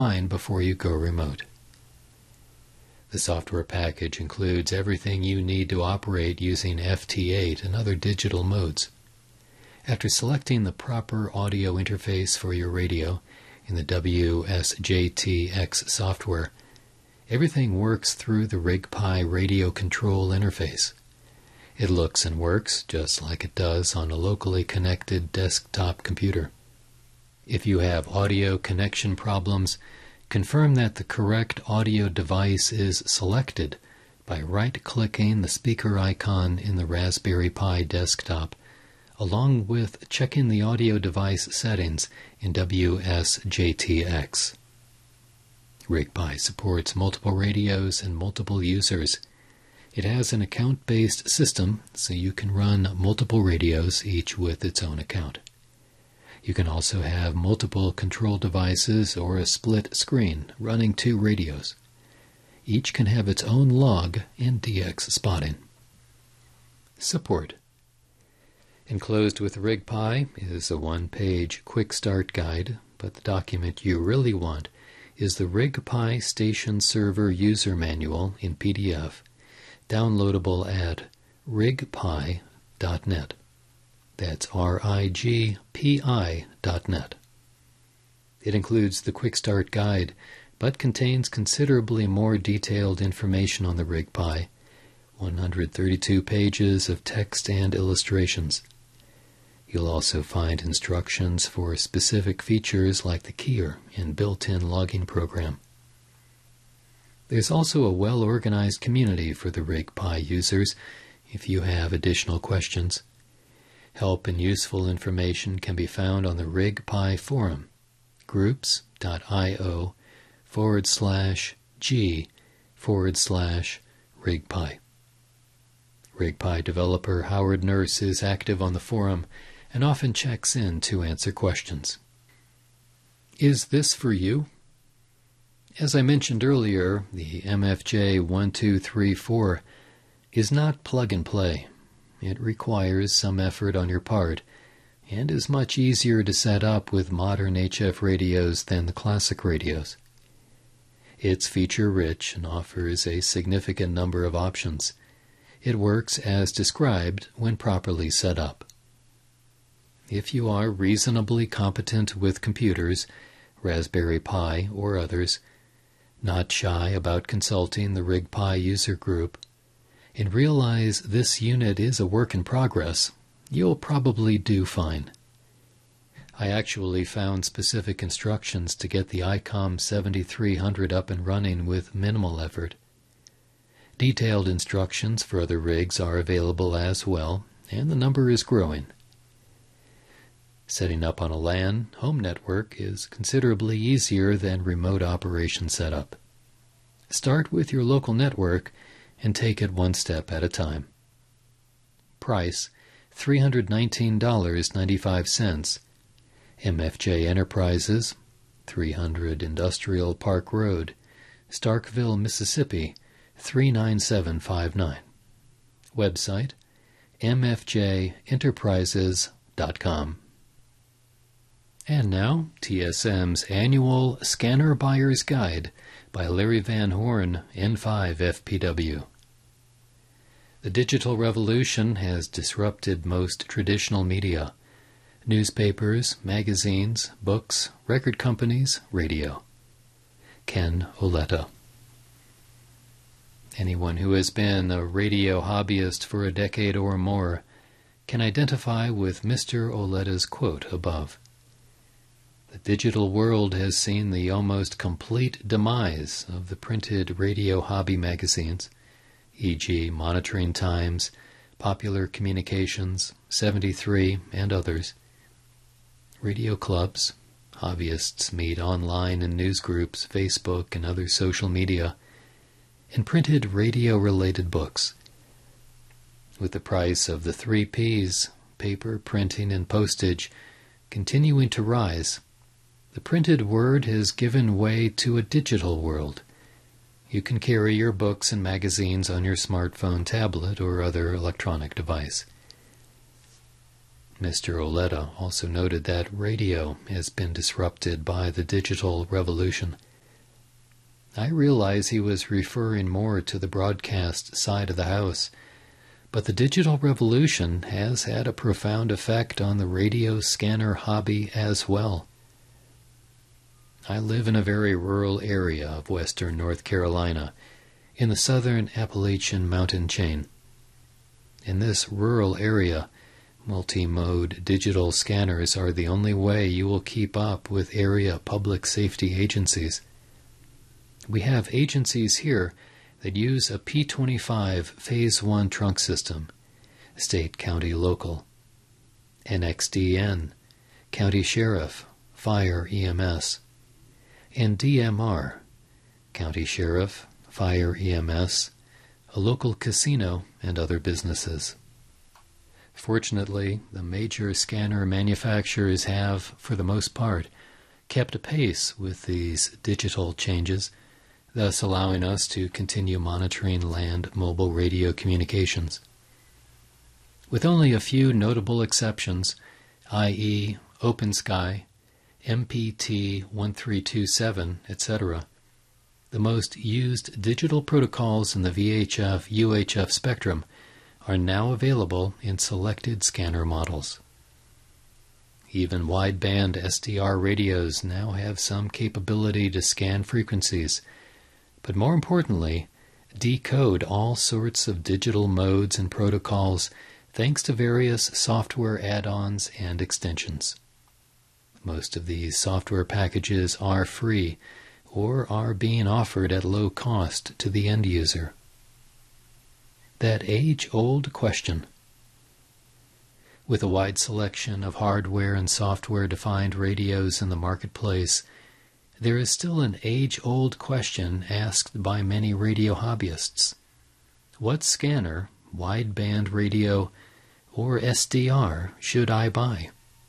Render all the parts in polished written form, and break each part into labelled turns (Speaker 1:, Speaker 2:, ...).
Speaker 1: Fine before you go remote. The software package includes everything you need to operate using FT8 and other digital modes. After selecting the proper audio interface for your radio in the WSJT-X software, everything works through the RigPi radio control interface. It looks and works just like it does on a locally connected desktop computer. If you have audio connection problems, confirm that the correct audio device is selected by right-clicking the speaker icon in the Raspberry Pi desktop, along with checking the audio device settings in WSJT-X. RigPi supports multiple radios and multiple users. It has an account-based system, so you can run multiple radios, each with its own account. You can also have multiple control devices or a split screen running two radios. Each can have its own log and DX spotting. Support. Enclosed with RigPi is a one-page quick start guide, but the document you really want is the RigPi Station Server User Manual in PDF, downloadable at rigpi.net. That's RIGPI.net. It includes the Quick Start Guide, but contains considerably more detailed information on the RigPi, 132 pages of text and illustrations. You'll also find instructions for specific features like the keyer and built-in logging program. There's also a well-organized community for the RigPi users if you have additional questions. Help and useful information can be found on the RigPi forum, groups.io/g/RigPi. RigPi developer Howard Nurse is active on the forum and often checks in to answer questions. Is this for you? As I mentioned earlier, the MFJ1234 is not plug-and-play. It requires some effort on your part, and is much easier to set up with modern HF radios than the classic radios. It's feature-rich and offers a significant number of options. It works as described when properly set up. If you are reasonably competent with computers, Raspberry Pi or others, not shy about consulting the RigPi user group, and realize this unit is a work in progress, you'll probably do fine. I actually found specific instructions to get the ICOM 7300 up and running with minimal effort. Detailed instructions for other rigs are available as well, and the number is growing. Setting up on a LAN home network is considerably easier than remote operation setup. Start with your local network and take it one step at a time. Price, $319.95. MFJ Enterprises, 300 Industrial Park Road, Starkville, Mississippi, 39759. Website, mfjenterprises.com. And now, TSM's annual Scanner Buyer's Guide by Larry Van Horn, N5FPW. The digital revolution has disrupted most traditional media: newspapers, magazines, books, record companies, radio. Ken Oleta. Anyone who has been a radio hobbyist for a decade or more can identify with Mr. Oleta's quote above. The digital world has seen the almost complete demise of the printed radio hobby magazines, e.g. Monitoring Times, Popular Communications, 73, and others. Radio clubs, hobbyists meet online in news groups, Facebook, and other social media, and printed radio-related books. With the price of the 3 Ps, paper, printing, and postage, continuing to rise, the printed word has given way to a digital world. You can carry your books and magazines on your smartphone, tablet, or other electronic device. Mr. Oleta also noted that radio has been disrupted by the digital revolution. I realize he was referring more to the broadcast side of the house, but the digital revolution has had a profound effect on the radio scanner hobby as well. I live in a very rural area of western North Carolina, in the southern Appalachian mountain chain. In this rural area, multi-mode digital scanners are the only way you will keep up with area public safety agencies. We have agencies here that use a P25 Phase 1 trunk system, state, county, local, NXDN, county sheriff, fire, EMS, and DMR, county sheriff, fire, EMS, a local casino, and other businesses. Fortunately, the major scanner manufacturers have, for the most part, kept pace with these digital changes, thus allowing us to continue monitoring land mobile radio communications. With only a few notable exceptions, i.e. OpenSky, MPT 1327, etc., the most used digital protocols in the VHF-UHF spectrum are now available in selected scanner models. Even wideband SDR radios now have some capability to scan frequencies, but more importantly, decode all sorts of digital modes and protocols thanks to various software add-ons and extensions. Most of these software packages are free or are being offered at low cost to the end user. That age-old question. With a wide selection of hardware and software-defined radios in the marketplace, there is still an age-old question asked by many radio hobbyists. What scanner, wideband radio, or SDR should I buy?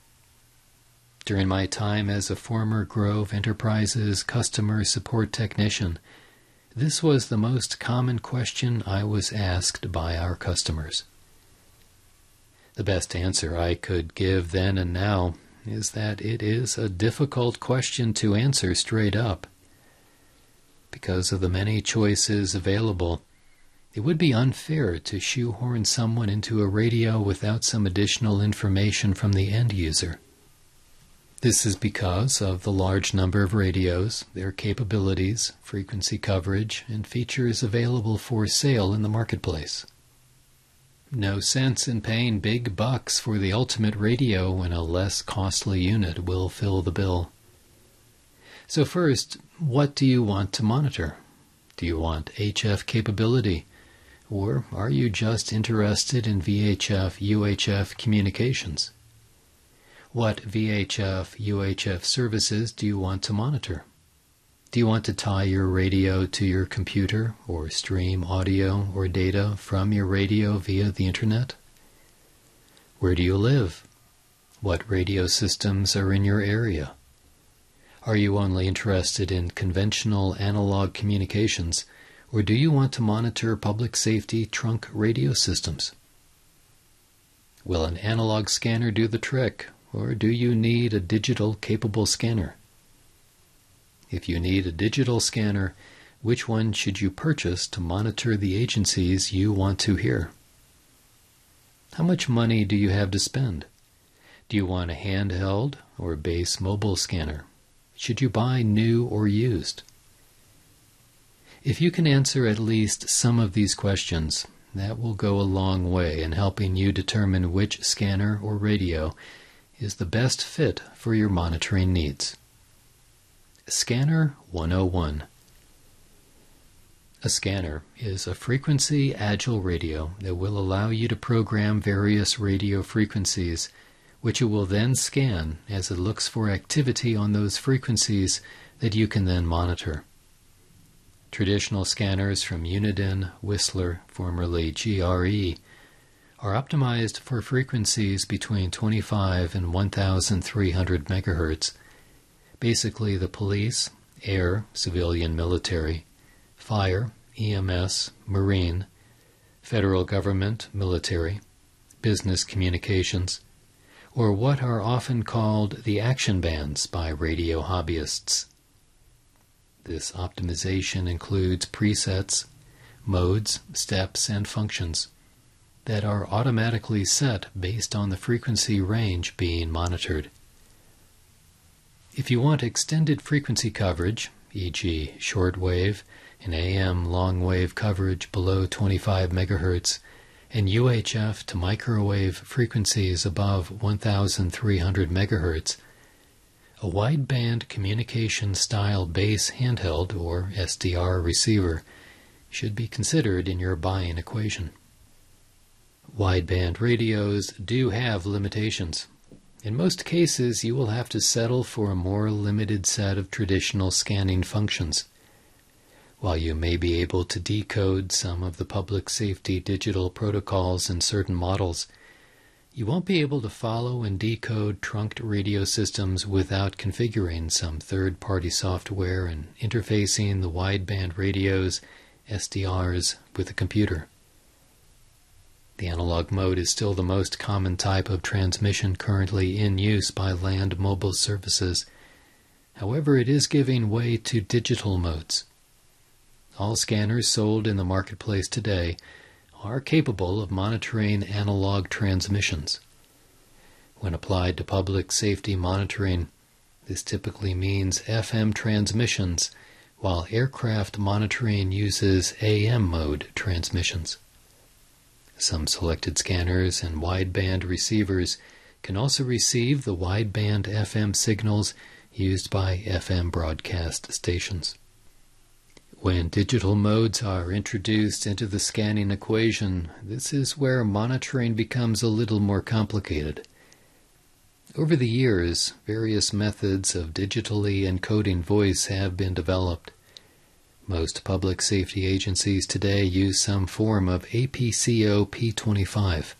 Speaker 1: During my time as a former Grove Enterprises customer support technician, this was the most common question I was asked by our customers. The best answer I could give then and now is that it is a difficult question to answer straight up. Because of the many choices available, it would be unfair to shoehorn someone into a radio without some additional information from the end user. This is because of the large number of radios, their capabilities, frequency coverage, and features available for sale in the marketplace. No sense in paying big bucks for the ultimate radio when a less costly unit will fill the bill. So first, what do you want to monitor? Do you want HF capability? Or are you just interested in VHF-UHF communications? What VHF-UHF services do you want to monitor? Do you want to tie your radio to your computer or stream audio or data from your radio via the internet? Where do you live? What radio systems are in your area? Are you only interested in conventional analog communications, or do you want to monitor public safety trunk radio systems? Will an analog scanner do the trick? Or do you need a digital capable scanner? If you need a digital scanner, which one should you purchase to monitor the agencies you want to hear? How much money do you have to spend? Do you want a handheld or base mobile scanner? Should you buy new or used? If you can answer at least some of these questions, that will go a long way in helping you determine which scanner or radio is the best fit for your monitoring needs. Scanner 101. A scanner is a frequency agile radio that will allow you to program various radio frequencies, which it will then scan as it looks for activity on those frequencies that you can then monitor. Traditional scanners from Uniden, Whistler, formerly GRE, are optimized for frequencies between 25 and 1,300 megahertz. Basically, the police, air, civilian, military, fire, EMS, marine, federal government, military, business communications, or what are often called the action bands by radio hobbyists. This optimization includes presets, modes, steps, and functions that are automatically set based on the frequency range being monitored. If you want extended frequency coverage, e.g. shortwave and AM long-wave coverage below 25 MHz, and UHF to microwave frequencies above 1,300 MHz, a wideband communication style base handheld or SDR receiver should be considered in your buying equation. Wideband radios do have limitations. In most cases, you will have to settle for a more limited set of traditional scanning functions. While you may be able to decode some of the public safety digital protocols in certain models, you won't be able to follow and decode trunked radio systems without configuring some third-party software and interfacing the wideband radios, SDRs, with a computer. The analog mode is still the most common type of transmission currently in use by land mobile services. However, it is giving way to digital modes. All scanners sold in the marketplace today are capable of monitoring analog transmissions. When applied to public safety monitoring, this typically means FM transmissions, while aircraft monitoring uses AM mode transmissions. Some selected scanners and wideband receivers can also receive the wideband FM signals used by FM broadcast stations. When digital modes are introduced into the scanning equation, this is where monitoring becomes a little more complicated. Over the years, various methods of digitally encoding voice have been developed. Most public safety agencies today use some form of APCO P25.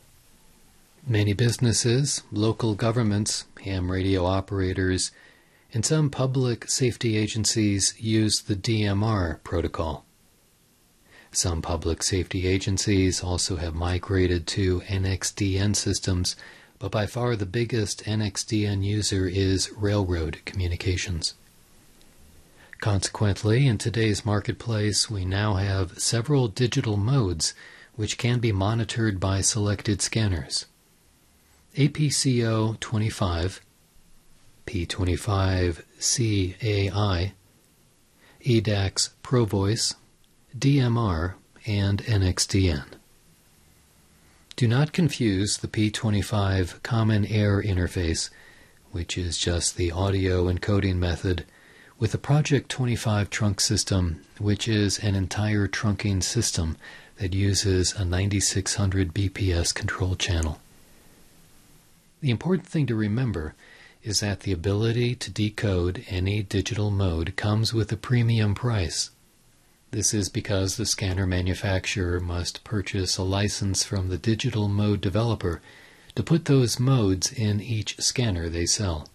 Speaker 1: Many businesses, local governments, ham radio operators, and some public safety agencies use the DMR protocol. Some public safety agencies also have migrated to NXDN systems, but by far the biggest NXDN user is Railroad Communications. Consequently, in today's marketplace, we now have several digital modes which can be monitored by selected scanners. APCO 25, P25CAI, EDAX ProVoice, DMR, and NXDN. Do not confuse the P25 Common Air Interface, which is just the audio encoding method, with the Project 25 trunk system, which is an entire trunking system that uses a 9600 BPS control channel. The important thing to remember is that the ability to decode any digital mode comes with a premium price. This is because the scanner manufacturer must purchase a license from the digital mode developer to put those modes in each scanner they sell.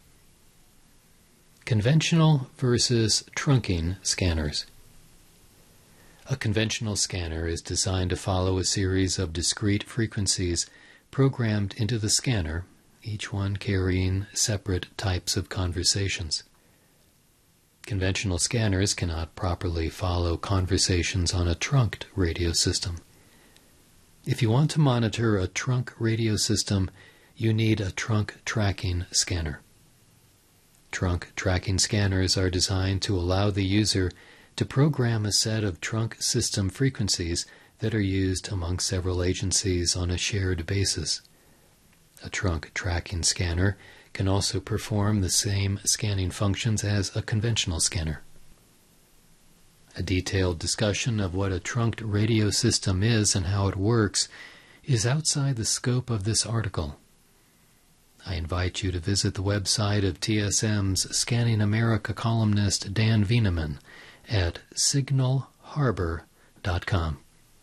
Speaker 1: Conventional versus trunking scanners. A conventional scanner is designed to follow a series of discrete frequencies programmed into the scanner, each one carrying separate types of conversations. Conventional scanners cannot properly follow conversations on a trunked radio system. If you want to monitor a trunk radio system, you need a trunk tracking scanner. Trunk tracking scanners are designed to allow the user to program a set of trunk system frequencies that are used among several agencies on a shared basis. A trunk tracking scanner can also perform the same scanning functions as a conventional scanner. A detailed discussion of what a trunked radio system is and how it works is outside the scope of this article. I invite you to visit the website of TSM's Scanning America columnist Dan Wieneman at signalharbor.com.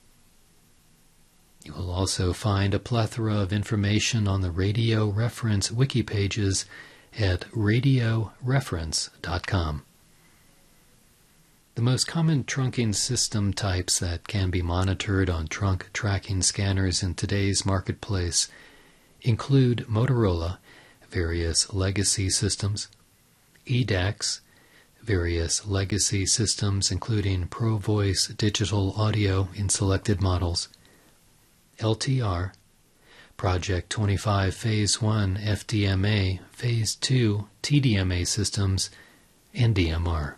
Speaker 1: You will also find a plethora of information on the Radio Reference wiki pages at radioreference.com. The most common trunking system types that can be monitored on trunk tracking scanners in today's marketplace include Motorola, various legacy systems, EDAX, various legacy systems including ProVoice digital audio in selected models, LTR, Project 25 Phase 1 FDMA, Phase 2 TDMA systems, and DMR.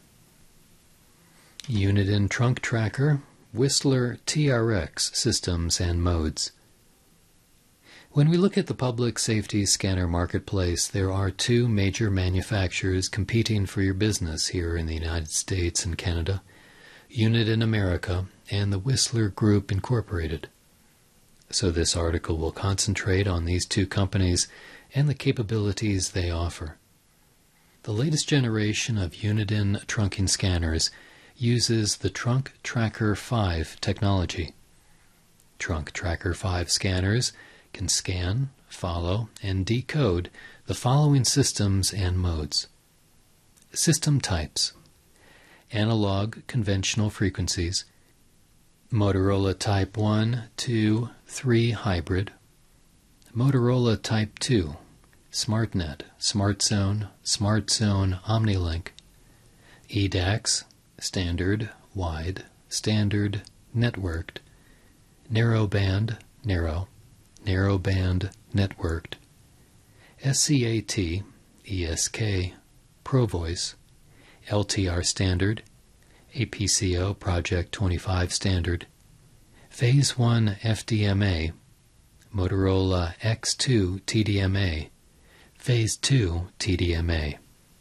Speaker 1: Uniden Trunk Tracker, Whistler TRX systems and modes. When we look at the public safety scanner marketplace, there are two major manufacturers competing for your business here in the United States and Canada, Uniden America and the Whistler Group Incorporated. So this article will concentrate on these two companies and the capabilities they offer. The latest generation of Uniden trunking scanners uses the Trunk Tracker 5 technology. Trunk Tracker 5 scanners can scan, follow, and decode the following systems and modes. System types: analog conventional frequencies, Motorola Type 1, 2, 3 hybrid, Motorola Type 2, SmartNet, SmartZone, SmartZone OmniLink, eDAX, standard, wide, standard, networked, narrowband, narrow, narrowband, networked, SCAT, ESK, ProVoice, LTR standard, APCO Project 25 standard, Phase 1 FDMA, Motorola X2 TDMA, Phase 2 TDMA.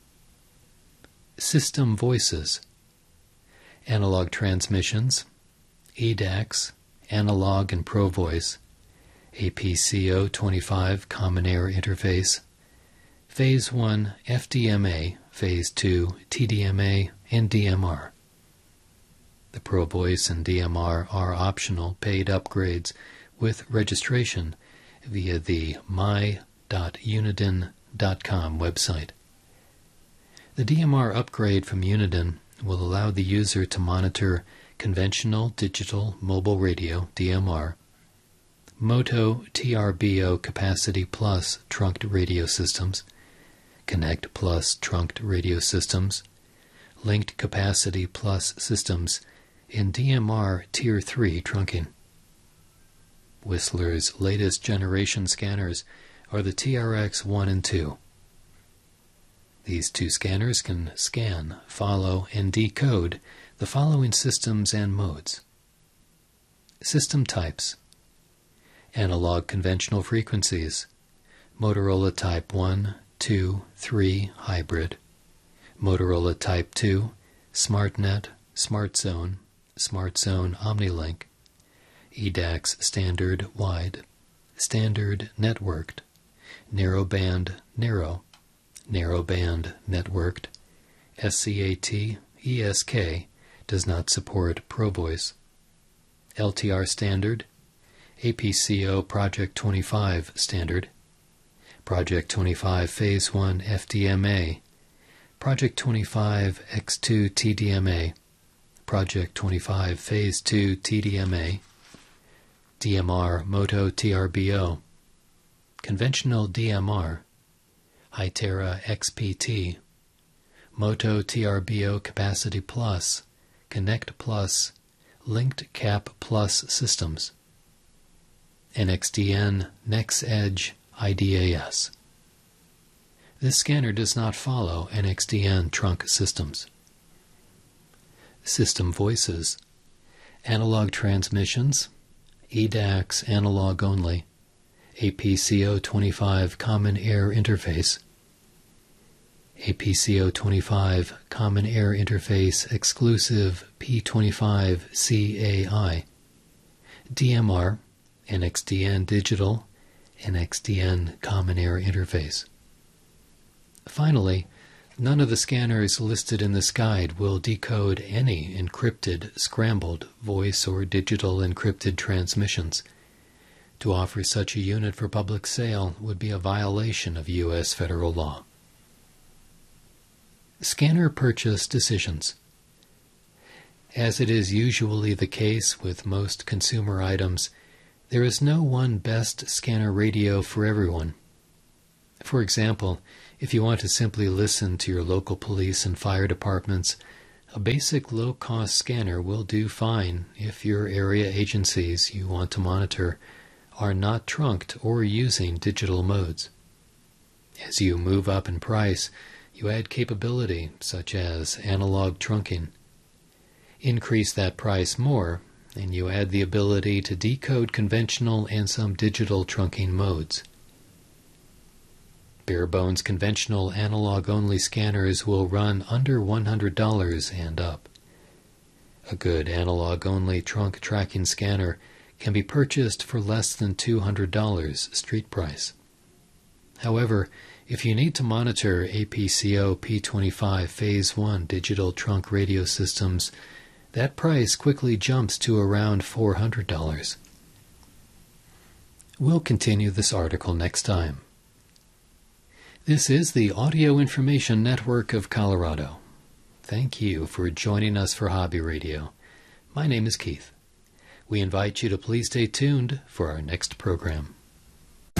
Speaker 1: System voices: analog transmissions, eDAX, analog and ProVoice, APCO 25 Common Air Interface, Phase 1 FDMA, Phase 2 TDMA, and DMR. The ProVoice and DMR are optional paid upgrades with registration via the my.uniden.com website. The DMR upgrade from Uniden will allow the user to monitor conventional digital mobile radio, DMR, Moto TRBO Capacity Plus trunked radio systems, Connect Plus trunked radio systems, Linked Capacity Plus systems, and DMR Tier 3 trunking. Whistler's latest generation scanners are the TRX 1 and 2. These two scanners can scan, follow, and decode the following systems and modes. System types: analog conventional frequencies, Motorola Type 1, 2, 3 hybrid, Motorola Type 2, SmartNet, SmartZone, SmartZone OmniLink, eDAX standard wide, standard networked, narrowband narrow, narrowband networked, SCAT, ESK does not support ProVoice, LTR standard, APCO Project 25 standard, Project 25 Phase 1 FDMA, Project 25 X2 TDMA, Project 25 Phase 2 TDMA, DMR Moto TRBO, Conventional DMR, Hytera XPT, Moto TRBO Capacity Plus, Connect Plus, Linked Cap Plus systems, NXDN NexEdge IDAS. This scanner does not follow NXDN trunk systems. System voices: analog transmissions, eDAX analog only, APCO 25 Common Air Interface, APCO 25 Common Air Interface exclusive P25 CAI, DMR, NXDN Digital, NXDN Common Air Interface. Finally, none of the scanners listed in this guide will decode any encrypted, scrambled, voice or digital encrypted transmissions. To offer such a unit for public sale would be a violation of U.S. federal law. Scanner purchase decisions. As it is usually the case with most consumer items, there is no one best scanner radio for everyone. For example, If you want to simply listen to your local police and fire departments, a basic low-cost scanner will do fine if your area agencies you want to monitor are not trunked or using digital modes. As you move up in price, you add capability such as analog trunking. Increase that price more, and you add the ability to decode conventional and some digital trunking modes. Bare-bones conventional analog-only scanners will run under $100 and up. A good analog-only trunk tracking scanner can be purchased for less than $200 street price. However, if you need to monitor APCO P25 Phase 1 digital trunk radio systems, that price quickly jumps to around $400. We'll continue this article next time. This is the Audio Information Network of Colorado. Thank you for joining us for Hobby Radio. My name is Keith. We invite you to please stay tuned for our next program.